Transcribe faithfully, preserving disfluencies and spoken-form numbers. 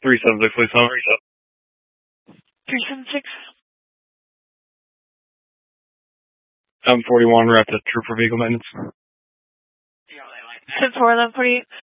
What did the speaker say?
three seven six, please, home. three seven six. I'm forty-one, we're at the Trooper Vehicle Maintenance. ten four, eleven forty-eight.